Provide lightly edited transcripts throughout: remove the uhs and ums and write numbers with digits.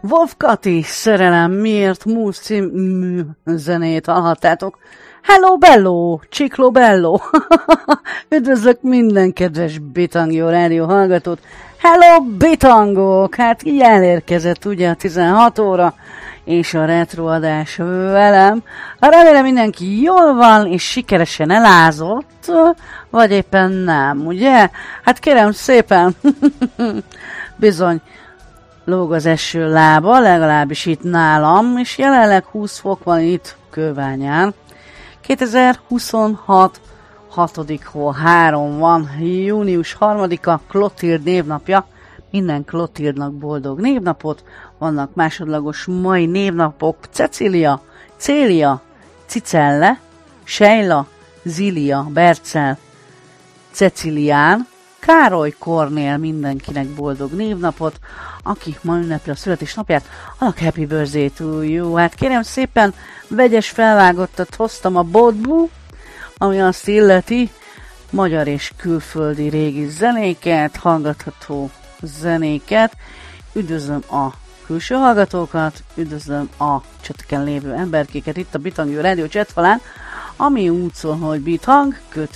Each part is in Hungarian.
Wolf Kati, szerelem, miért Múz című zenét hallhattátok. Hello Bello, Csiklo Bello. Üdvözlök minden kedves Bitangjó rádió hallgatót. Hello Bitangok, hát így elérkezett ugye a 16 óra, és a retroadás velem. Remélem mindenki jól van, és sikeresen elázott, vagy éppen nem, ugye? Hát kérem szépen, bizony, lóg az eső lába, legalábbis itt nálam, és jelenleg 20 fok van itt Kőbányán. 2026. 6. hó 3 van, június 3-a, Klotild névnapja. Minden Klotildnak boldog névnapot. Vannak másodlagos mai névnapok: Cecília, Célia, Cicelle, Sejla, Zilia, Bercel, Cecilián, Károly, Kornél, mindenkinek boldog névnapot. Aki ma ünnepli a születésnapját, annak happy birthday to you. Hát kérem szépen, vegyes felvágottat hoztam a boltból, ami azt illeti, magyar és külföldi régi zenéket, hallgatható zenéket. Üdvözlöm a külső hallgatókat, üdvözlöm a cseteken lévő emberkéket itt a Bitangjó rádió chatfalán, ami úgy szól, hogy Bithang,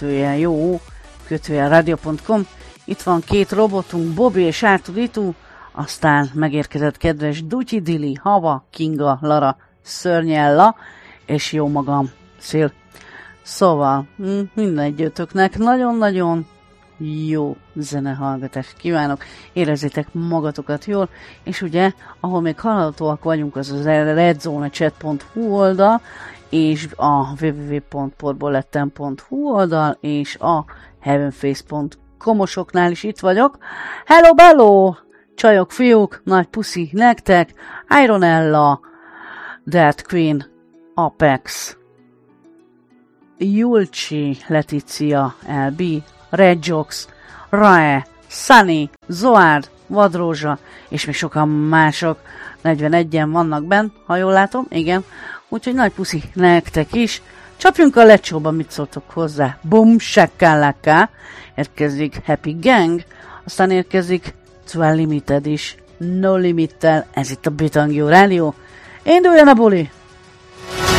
_ radio.com. Itt van két robotunk, Bobby és Ártuditú, aztán megérkezett kedves Dutyi Dili, Hava, Kinga, Lara, Szörnyella, és jó magam, Szél. Szóval, mindegyőtöknek nagyon-nagyon jó zenehallgatást kívánok, érezzétek magatokat jól, és ugye, ahol még hallhatóak vagyunk, az az redzonachat.hu oldal, és a www.porboletten.hu oldal, és a heavenface.com-osoknál is itt vagyok. Hello, bello! Csajok, fiúk, nagy puszi nektek, Ironella, Dead Queen, Apex, Julcsi, Leticia, LB, Redjox, Rae, Sunny, Zoárd, Vadrózsa, és még sokan mások. 41-en vannak benn, ha jól látom, igen. Úgyhogy nagy puszi nektek is. Csapjunk a lecsóba, mit szóltok hozzá? Bum, sekkáláká. Érkezik Happy Gang, aztán érkezik 12 Limited is, No Limittel. Ez itt a Bitangjó rádió. Induljon a buli!